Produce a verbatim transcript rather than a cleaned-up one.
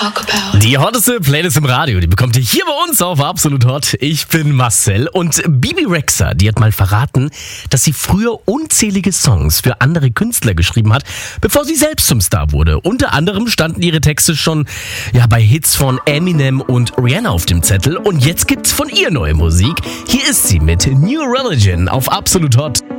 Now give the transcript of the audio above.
talk about. Die hotteste Playlist im Radio, die bekommt ihr hier bei uns auf Absolut Hot. Ich bin Marcel und Bibi Rexha, die hat mal verraten, dass sie früher unzählige Songs für andere Künstler geschrieben hat, bevor sie selbst zum Star wurde. Unter anderem standen ihre Texte schon ja bei Hits von Eminem und Rihanna auf dem Zettel und jetzt gibt's von ihr neue Musik. Hier ist sie mit New Religion auf Absolut Hot.